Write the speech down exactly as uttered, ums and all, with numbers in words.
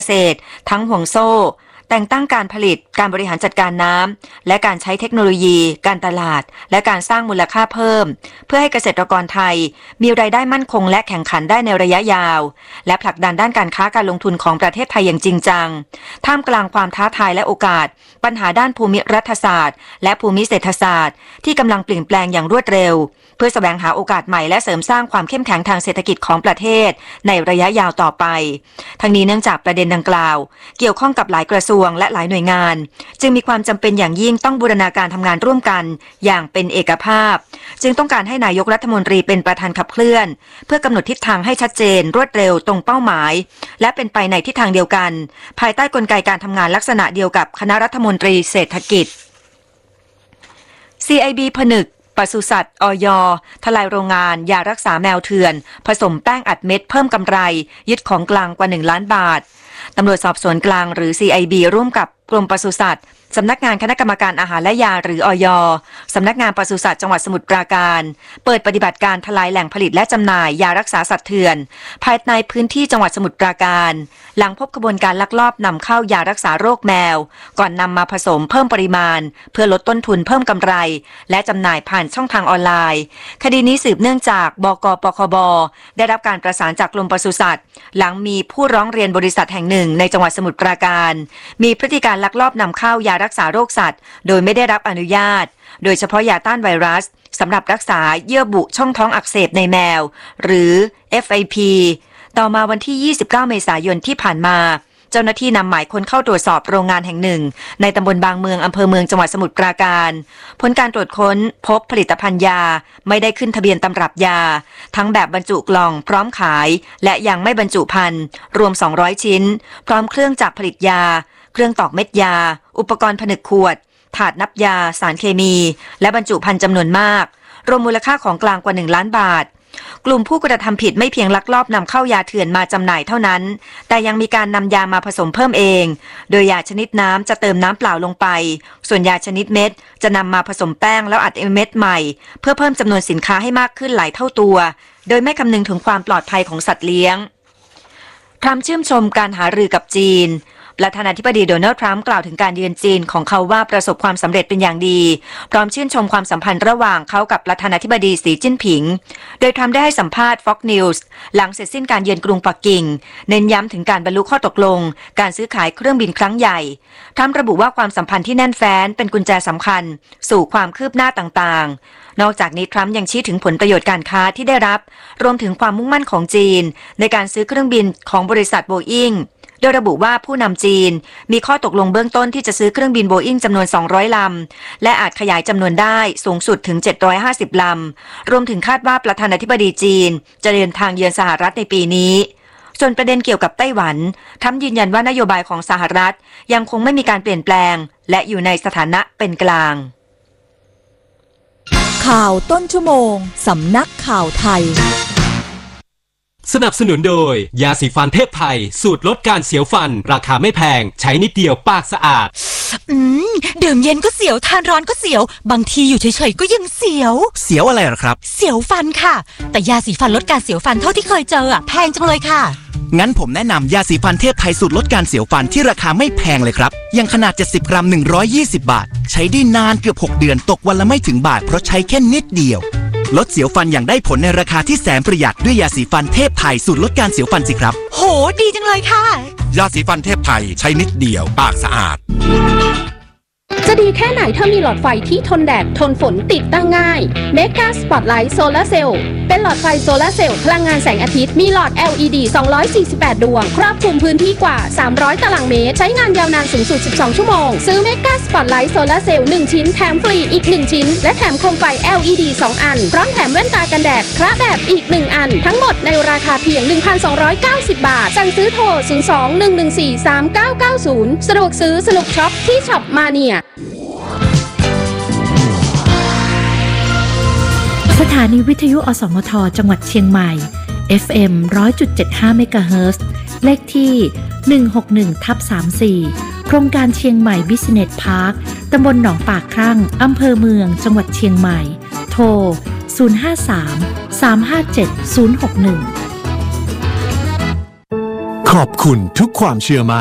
ษตรทั้งห่วงโซ่แต่งตั้งการผลิตการบริหารจัดการน้ำและการใช้เทคโนโลยีการตลาดและการสร้างมูลค่าเพิ่มเพื่อให้เกษตรกรไทยมีรายได้มั่นคงและแข่งขันได้ในระยะยาวและผลักดันด้านการค้าการลงทุนของประเทศไทยอย่างจริงจังท่ามกลางความท้าทายและโอกาสปัญหาด้านภูมิรัฐศาสตร์และภูมิเศรษฐศาสตร์ที่กำลังเปลี่ยนแปลงอย่างรวดเร็วเพื่อแสวงหาโอกาสใหม่และเสริมสร้างความเข้มแข็งทางเศรษฐกิจของประเทศในระยะยาวต่อไปทั้งนี้เนื่องจากประเด็นดังกล่าวเกี่ยวข้องกับหลายกระทรวงและหลายหน่วยงานจึงมีความจำเป็นอย่างยิ่งต้องบูรณาการทำงานร่วมกันอย่างเป็นเอกภาพจึงต้องการให้นายกรัฐมนตรีเป็นประธานขับเคลื่อนเพื่อกำหนดทิศทางให้ชัดเจนรวดเร็วตรงเป้าหมายและเป็นไปในทิศทางเดียวกันภายใต้กลไกการทำงานลักษณะเดียวกับคณะรัฐมนตรีเศรษฐกิจ ซี ไอ บี ผนึกปศุสัตว์ อย.ทลายโรงงานยารักษาแมวเถื่อนผสมแป้งอัดเม็ดเพิ่มกำไรยึดของกลางกว่าหนึ่งล้านบาทตำรวจสอบสวนกลางหรือ ซี ไอ บี ร่วมกับกรมปศุสัตว์สำนักงานคณะกรรมการอาหารและยาหรืออย.สำนักงานปศุสัตว์จังหวัดสมุทรปราการเปิดปฏิบัติการทลายแหล่งผลิตและจำหน่ายยารักษาสัตว์เถื่อนภายในพื้นที่จังหวัดสมุทรปราการหลังพบขบวนการลักลอบนำเข้ายารักษาโรคแมวก่อนนำมาผสมเพิ่มปริมาณเพื่อลดต้นทุนเพิ่มกำไรและจำหน่ายผ่านช่องทางออนไลน์คดีนี้สืบเนื่องจากบก.ปคบ.ได้รับการประสานจากกรมปศุสัตว์หลังมีผู้ร้องเรียนบริษัทแห่งหนึ่งในจังหวัดสมุทรปราการมีพฤติการลักลอบนำเข้ายารักษาโรคสัตว์โดยไม่ได้รับอนุญาตโดยเฉพาะยาต้านไวรัสสำหรับรักษาเยื่อบุช่องท้องอักเสบในแมวหรือ เอฟ ไอ พี ต่อมาวันที่ยี่สิบเก้าเมษายนที่ผ่านมาเจ้าหน้าที่นำหมายค้นเข้าตรวจสอบโรงงานแห่งหนึ่งในตำบลบางเมืองอำเภอเมืองจังหวัดสมุทรปราการผลการตรวจค้นพบผลิตภัณฑ์ยาไม่ได้ขึ้นทะเบียนตำรับยาทั้งแบบบรรจุกล่องพร้อมขายและยังไม่บรรจุภัณฑ์รวมสองร้อยชิ้นพร้อมเครื่องจักรผลิตยาเครื่องตอกเม็ดยาอุปกรณ์ผนึกขวดถาดนับยาสารเคมีและบรรจุภัณฑ์จำนวนมากรวมมูลค่าของกลางกว่าหนึ่งล้านบาทกลุ่มผู้กระทำผิดไม่เพียงลักลอบนำเข้ายาเถื่อนมาจำหน่ายเท่านั้นแต่ยังมีการนำยามาผสมเพิ่มเองโดยยาชนิดน้ำจะเติมน้ำเปล่าลงไปส่วนยาชนิดเม็ดจะนำมาผสมแป้งแล้วอัดเม็ดใหม่เพื่อเพิ่มจำนวนสินค้าให้มากขึ้นหลายเท่าตัวโดยไม่คำนึงถึงความปลอดภัยของสัตว์เลี้ยงทรัมป์ชื่นชมการหารือกับจีนประธานาธิบดีโดนัลด์ทรัมป์กล่าวถึงการเยือนจีนของเขาว่าประสบความสำเร็จเป็นอย่างดีพร้อมชื่นชมความสัมพันธ์ระหว่างเขากับประธานาธิบดีสีจิ้นผิงโดยทรัมป์ได้ให้สัมภาษณ์ Fox News หลังเสร็จสิ้นการเยือนกรุงปักกิ่งเน้นย้ำถึงการบรรลุข้อตกลงการซื้อขายเครื่องบินครั้งใหญ่ทรัมป์ระบุว่าความสัมพันธ์ที่แน่นแฟ้นเป็นกุญแจสำคัญสู่ความคืบหน้าต่างๆนอกจากนี้ทรัมป์ยังชี้ถึงผลประโยชน์การค้าที่ได้รับรวมถึงความมุ่งมั่นของจีนในการซื้อเครื่องบินของบริษัทโบอิ้งโดยระบุว่าผู้นำจีนมีข้อตกลงเบื้องต้นที่จะซื้อเครื่องบินโบอิ้งจำนวนสองร้อยลำและอาจขยายจำนวนได้สูงสุดถึงเจ็ดร้อยห้าสิบลำรวมถึงคาดว่าประธานาธิบดีจีนจะเดินทางเยือนสหรัฐในปีนี้ส่วนประเด็นเกี่ยวกับไต้หวันทรัมป์ยืนยันว่านโยบายของสหรัฐยังคงไม่มีการเปลี่ยนแปลงและอยู่ในสถานะเป็นกลางข่าวต้นชั่วโมงสำนักข่าวไทยสนับสนุนโดยยาสีฟันเทพไทยสูตรลดการเสียวฟันราคาไม่แพงใช้นิดเดียวปากสะอาดอืมดื่มเย็นก็เสียวทานร้อนก็เสียวบางทีอยู่เฉยๆก็ยังเสียวเสียวอะไรหรอครับเสียวฟันค่ะแต่ยาสีฟันลดการเสียวฟันเท่าที่เคยเจออ่ะแพงจังเลยค่ะงั้นผมแนะนำยาสีฟันเทพไทยสูตรลดการเสียวฟันที่ราคาไม่แพงเลยครับยังขนาดเจ็ดสิบกรัมหนึ่งร้อยยี่สิบบาทใช้ได้นานเกือบหกเดือนตกวันละไม่ถึงบาทเพราะใช้แค่นิดเดียวลดเสียวฟันอย่างได้ผลในราคาที่แสนประหยัดด้วยยาสีฟันเทพไทยสูตรลดการเสียวฟันสิครับโหดีจังเลยค่ะยาสีฟันเทพไทยใช้นิดเดียวปากสะอาดจะดีแค่ไหนถ้ามีหลอดไฟที่ทนแดดทนฝนติดตั้งง่าย Mega Spotlight Solar Cell เป็นหลอดไฟโซลาร์เซลล์พลังงานแสงอาทิตย์มีหลอด แอล อี ดี สองร้อยสี่สิบแปด ดวงครอบคลุมพื้นที่กว่าสามร้อยตารางเมตรใช้งานยาวนานสูงสุดสิบสองชั่วโมงซื้อ Mega Spotlight Solar Cell หนึ่งชิ้นแถมฟรีอีกหนึ่งชิ้นและแถมโคมไฟ แอล อี ดี สองอันพร้อมแถมแว่นตากันแดดคละแบบอีกหนึ่งอันทั้งหมดในราคาเพียง หนึ่งพันสองร้อยเก้าสิบ บาทสั่งซื้อโทรศูนย์ สอง หนึ่ง หนึ่ง สี่ สาม เก้า เก้า ศูนย์สะดวกซื้อสนุกช็อปที่ช็อปมาเนียสถานีวิทยุอสมทจังหวัดเชียงใหม่ เอฟ เอ็ม หนึ่งร้อยจุดเจ็ดห้า เมกะเฮิรตซ์ เลขที่ หนึ่งหกหนึ่งทับสามสี่ โครงการเชียงใหม่บิสเนสพาร์ค ตำบลหนองปากครั่ง อำเภอเมือง จังหวัดเชียงใหม่ โทร ศูนย์ ห้า สาม สาม ห้า เจ็ด ศูนย์ หก หนึ่งขอบคุณทุกความเชื่อมั่น